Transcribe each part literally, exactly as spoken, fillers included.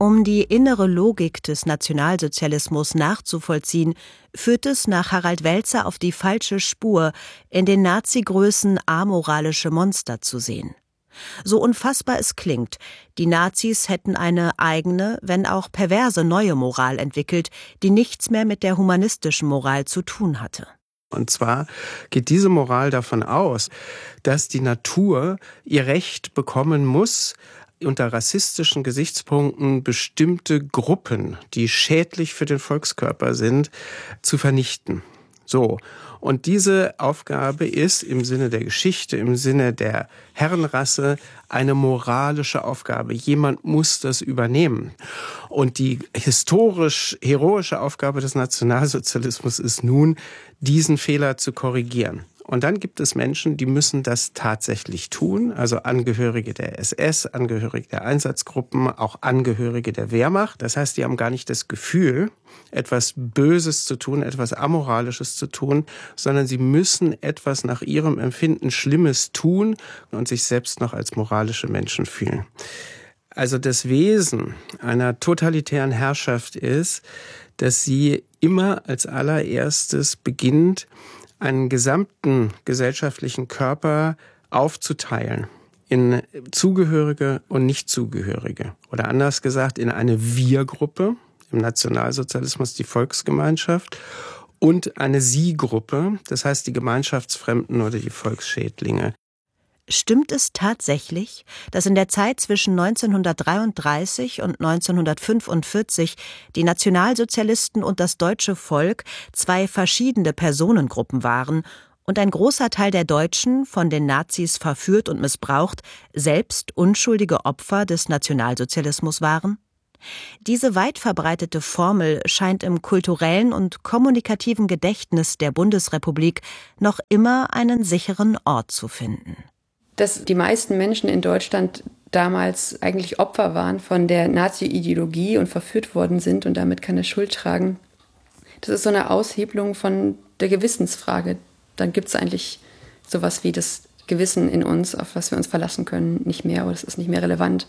Um die innere Logik des Nationalsozialismus nachzuvollziehen, führt es nach Harald Welzer auf die falsche Spur, in den Nazi-Größen amoralische Monster zu sehen. So unfassbar es klingt, die Nazis hätten eine eigene, wenn auch perverse neue Moral entwickelt, die nichts mehr mit der humanistischen Moral zu tun hatte. Und zwar geht diese Moral davon aus, dass die Natur ihr Recht bekommen muss, unter rassistischen Gesichtspunkten bestimmte Gruppen, die schädlich für den Volkskörper sind, zu vernichten. So. Und diese Aufgabe ist im Sinne der Geschichte, im Sinne der Herrenrasse eine moralische Aufgabe. Jemand muss das übernehmen. Und die historisch heroische Aufgabe des Nationalsozialismus ist nun, diesen Fehler zu korrigieren. Und dann gibt es Menschen, die müssen das tatsächlich tun, also Angehörige der S S, Angehörige der Einsatzgruppen, auch Angehörige der Wehrmacht. Das heißt, die haben gar nicht das Gefühl, etwas Böses zu tun, etwas Amoralisches zu tun, sondern sie müssen etwas nach ihrem Empfinden Schlimmes tun und sich selbst noch als moralische Menschen fühlen. Also das Wesen einer totalitären Herrschaft ist, dass sie immer als allererstes beginnt, einen gesamten gesellschaftlichen Körper aufzuteilen in Zugehörige und Nichtzugehörige. Oder anders gesagt, in eine Wir-Gruppe, im Nationalsozialismus die Volksgemeinschaft, und eine Sie-Gruppe, das heißt die Gemeinschaftsfremden oder die Volksschädlinge. Stimmt es tatsächlich, dass in der Zeit zwischen neunzehnhundertdreiunddreißig und neunzehnhundertfünfundvierzig die Nationalsozialisten und das deutsche Volk zwei verschiedene Personengruppen waren und ein großer Teil der Deutschen, von den Nazis verführt und missbraucht, selbst unschuldige Opfer des Nationalsozialismus waren? Diese weit verbreitete Formel scheint im kulturellen und kommunikativen Gedächtnis der Bundesrepublik noch immer einen sicheren Ort zu finden. Dass die meisten Menschen in Deutschland damals eigentlich Opfer waren von der Nazi-Ideologie und verführt worden sind und damit keine Schuld tragen, das ist so eine Aushebelung von der Gewissensfrage. Dann gibt es eigentlich sowas wie das Gewissen in uns, auf was wir uns verlassen können, nicht mehr, oder es ist nicht mehr relevant.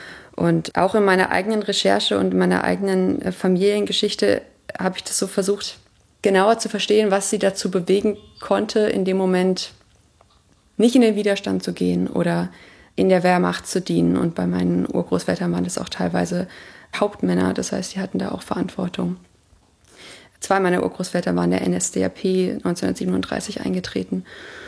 Und auch in meiner eigenen Recherche und in meiner eigenen Familiengeschichte habe ich das so versucht, genauer zu verstehen, was sie dazu bewegen konnte, in dem Moment nicht in den Widerstand zu gehen oder in der Wehrmacht zu dienen. Und bei meinen Urgroßvätern waren das auch teilweise Hauptmänner, das heißt, die hatten da auch Verantwortung. Zwei meiner Urgroßväter waren der N S D A P neunzehnhundertsiebenunddreißig eingetreten.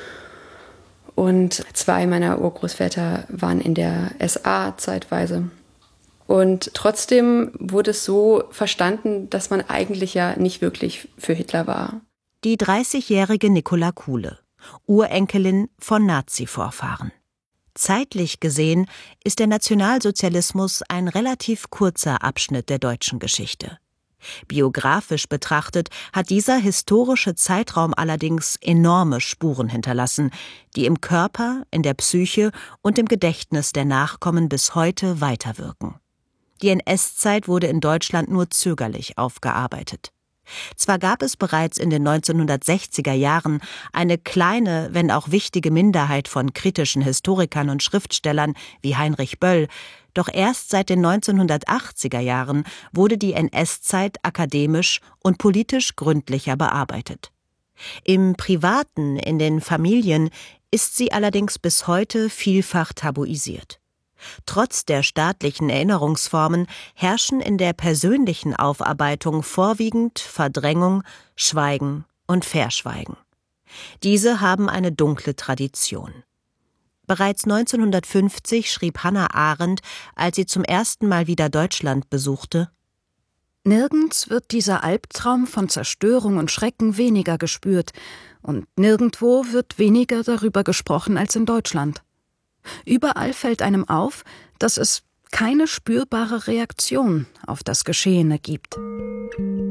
Und zwei meiner Urgroßväter waren in der S A zeitweise. Und trotzdem wurde es so verstanden, dass man eigentlich ja nicht wirklich für Hitler war. Die dreißigjährige Nicola Kuhle, Urenkelin von Nazi-Vorfahren. Zeitlich gesehen ist der Nationalsozialismus ein relativ kurzer Abschnitt der deutschen Geschichte. Biografisch betrachtet hat dieser historische Zeitraum allerdings enorme Spuren hinterlassen, die im Körper, in der Psyche und im Gedächtnis der Nachkommen bis heute weiterwirken. Die N S-Zeit wurde in Deutschland nur zögerlich aufgearbeitet. Zwar gab es bereits in den neunzehnhundertsechziger Jahren eine kleine, wenn auch wichtige Minderheit von kritischen Historikern und Schriftstellern wie Heinrich Böll, doch erst seit den neunzehnhundertachtziger Jahren wurde die N S-Zeit akademisch und politisch gründlicher bearbeitet. Im Privaten, in den Familien, ist sie allerdings bis heute vielfach tabuisiert. Trotz der staatlichen Erinnerungsformen herrschen in der persönlichen Aufarbeitung vorwiegend Verdrängung, Schweigen und Verschweigen. Diese haben eine dunkle Tradition. Bereits neunzehnhundertfünfzig schrieb Hannah Arendt, als sie zum ersten Mal wieder Deutschland besuchte: Nirgends wird dieser Albtraum von Zerstörung und Schrecken weniger gespürt, und nirgendwo wird weniger darüber gesprochen als in Deutschland. Überall fällt einem auf, dass es keine spürbare Reaktion auf das Geschehene gibt.